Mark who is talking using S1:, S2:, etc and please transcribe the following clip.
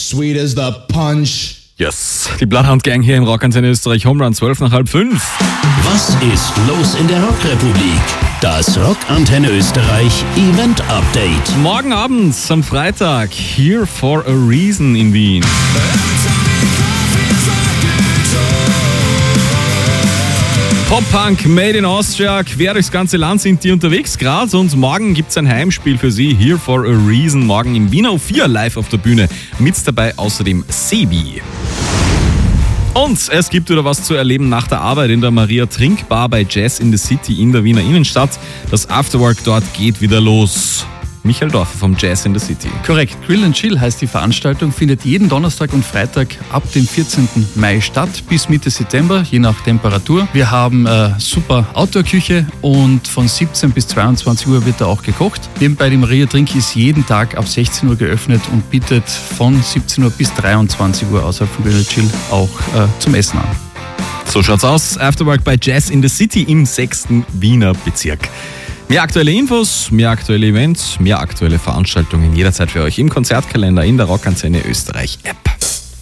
S1: sweet as the punch.
S2: Yes. Die Bloodhound Gang hier im Rockantenne Österreich, Homerun 12 nach halb 5.
S3: Was ist los in der Rockrepublik? Das Rockantenne Österreich Event Update.
S2: Morgen Abend am Freitag, Here for a Reason in Wien. Pop-Punk Made in Austria, quer durchs ganze Land sind die unterwegs gerade und morgen gibt es ein Heimspiel für sie, Here for a Reason, morgen im Wiener U4 live auf der Bühne. Mit dabei außerdem Sebi. Und es gibt wieder was zu erleben nach der Arbeit in der Maria Trinkbar bei Jazz in the City in der Wiener Innenstadt. Das Afterwork dort geht wieder los. Michael Dorfer vom Jazz in the City.
S4: Korrekt, Grill and Chill heißt die Veranstaltung, findet jeden Donnerstag und Freitag ab dem 14. Mai statt, bis Mitte September, je nach Temperatur. Wir haben super Outdoor-Küche und von 17 bis 22 Uhr wird da auch gekocht. Nebenbei die Maria Trink ist jeden Tag ab 16 Uhr geöffnet und bietet von 17 Uhr bis 23 Uhr außerhalb von Grill and Chill auch zum Essen an.
S2: So schaut's aus, Afterwork bei Jazz in the City im 6. Wiener Bezirk. Mehr aktuelle Infos, mehr aktuelle Events, mehr aktuelle Veranstaltungen jederzeit für euch im Konzertkalender in der Rockantenne Österreich App.